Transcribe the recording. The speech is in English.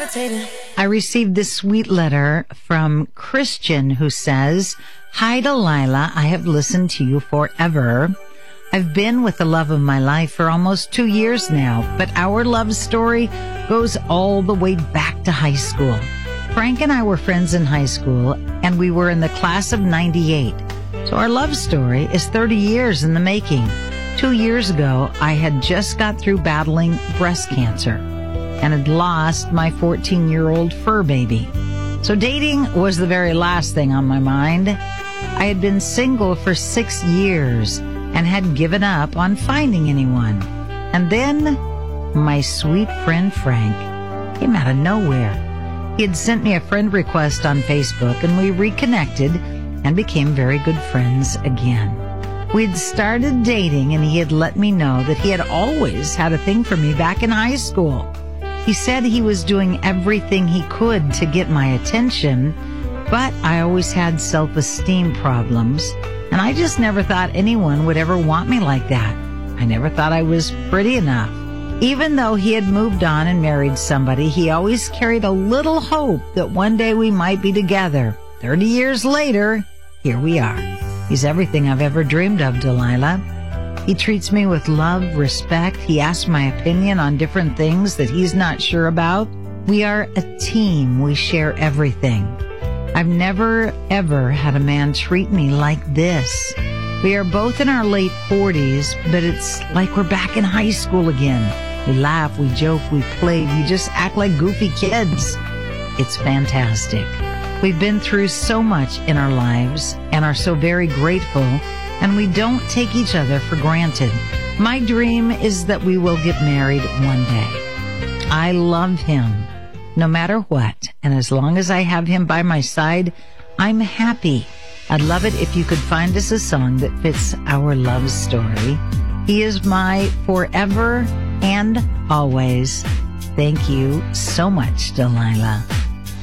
I received this sweet letter from Christian who says, "Hi, Delilah. I have listened to you forever. I've been with the love of my life for almost 2 years now, but our love story goes all the way back to high school. Frank and I were friends in high school, and we were in the class of 98. So our love story is 30 years in the making. 2 years ago, I had just got through battling breast cancer and had lost my 14-year-old fur baby. So dating was the very last thing on my mind. I had been single for 6 years and had given up on finding anyone. And then my sweet friend Frank came out of nowhere. He had sent me a friend request on Facebook, and we reconnected and became very good friends again. We'd started dating, and he had let me know that he had always had a thing for me back in high school. He said he was doing everything he could to get my attention, but I always had self-esteem problems, and I just never thought anyone would ever want me like that. I never thought I was pretty enough. Even though he had moved on and married somebody, he always carried a little hope that one day we might be together. 30 years later, here we are. He's everything I've ever dreamed of, Delilah. He treats me with love, respect. He asks my opinion on different things that he's not sure about. We are a team. We share everything. I've never, ever had a man treat me like this. We are both in our late 40s, but it's like we're back in high school again. We laugh, we joke, we play, we just act like goofy kids. It's fantastic. We've been through so much in our lives and are so very grateful, and we don't take each other for granted. My dream is that we will get married one day. I love him no matter what, and as long as I have him by my side, I'm happy. I'd love it if you could find us a song that fits our love story. He is my forever and always. Thank you so much, Delilah."